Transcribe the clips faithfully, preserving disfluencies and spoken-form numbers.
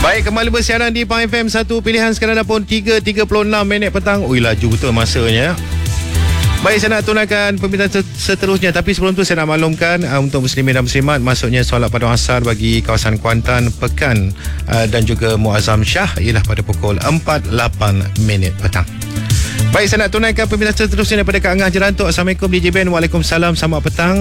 Baik, kembali bersiaran di Pang F M. Satu pilihan sekarang dah pun tiga tiga puluh enam minit petang. Ui, laju betul masanya. Baik, saya nak tunaikan pembinaan seterusnya. Tapi sebelum tu saya nak maklumkan uh, untuk muslimin dan muslimat, masuknya solat pada asar bagi kawasan Kuantan, Pekan uh, dan juga Muazzam Shah ialah pada pukul empat lapan minit petang. Baik, saya nak tunaikan pembinaan seterusnya daripada Kak Angah Jerantuk. Assalamualaikum D J Ben. Waalaikumsalam, selamat petang.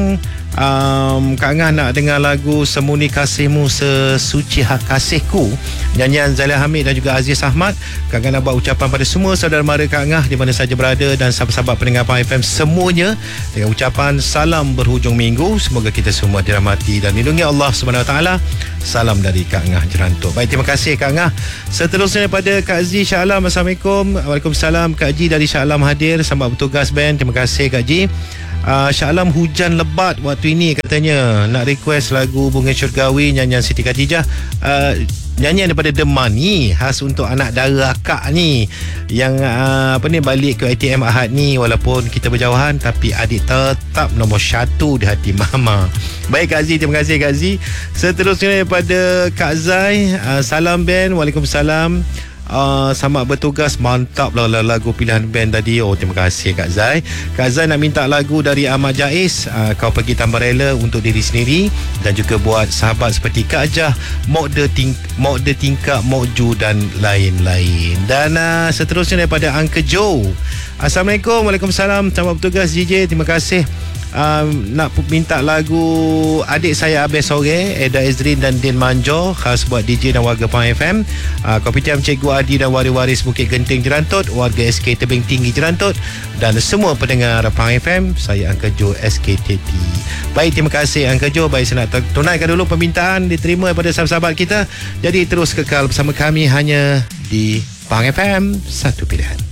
um, Kak Angah nak dengar lagu Semuni Kasihmu Sesuci Hak Kasihku, nyanyian Zalia Hamid dan juga Aziz Ahmad. Kak Angah nak buat ucapan pada semua saudara mara Kak Angah di mana saja berada dan sahabat-sahabat pendengar Pang F M semuanya dengan ucapan salam berhujung minggu. Semoga kita semua dirahmati dan dilindungi Allah Subhanahu Wa Taala. Salam dari Kak Angah Jerantuk. Baik, terima kasih Kak Angah. Seterusnya daripada Kak Zee Shah Alam. Assalamualaikum. Waalaikumsalam. Kak Ji dari Shah Alam hadir. Selamat bertugas Ben. Terima kasih Kak Ji. Uh, Shah Alam hujan lebat waktu ini katanya. Nak request lagu Bunga Syurgawi nyanyian Siti Khadijah. Uh, nyanyian daripada The Money, khas untuk anak dara akak ni yang uh, apa ni balik ke A T M Ahad ni. Walaupun kita berjauhan tapi adik tetap nombor satu di hati mama. Baik Kak Zee, terima kasih Kak Zee. Seterusnya daripada Kak Zai. uh, Salam Ben. Waalaikumsalam. Uh, selamat bertugas. Mantap lah lagu pilihan band tadi. Oh, terima kasih Kak Zai. Kak Zai nak minta lagu dari Ahmad Jais, uh, Kau Pergi Tanpa Rela, untuk diri sendiri dan juga buat sahabat seperti Kak Jah, Mok De Ting Mok De Tingkap, Mok Ju dan lain-lain. Dan uh, seterusnya daripada Uncle Joe. Assalamualaikum. Waalaikumsalam. Selamat bertugas D J. Terima kasih. Um, nak minta lagu adik saya Abes Sore, Eda Ezrin dan Din Manjo, khas buat D J dan warga Pang F M, uh, Kopitiam Cikgu Adi dan waris-waris Bukit Genting Jerantut, warga S K Tebing Tinggi Jerantut dan semua pendengar Pang F M. Saya Uncle Joe S K T T. Baik, terima kasih Uncle Joe. Baik, saya nak tunaikan dulu permintaan diterima daripada sahabat-sahabat kita. Jadi terus kekal bersama kami hanya di Pang F M. Satu pilihan.